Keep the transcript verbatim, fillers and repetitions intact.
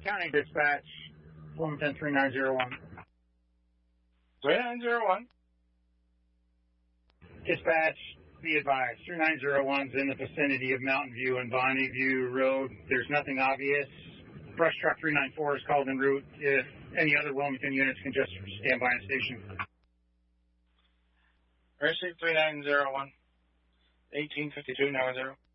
County Dispatch, Wilmington three nine zero one. three nine zero one. Dispatch, be advised, three nine zero one's in the vicinity of Mountain View and Bonnie View Road. There's nothing obvious. Brush truck three nine four is called en route. If any other Wilmington units can just stand by on station. Receive three nine zero one. eighteen fifty-two, now zero.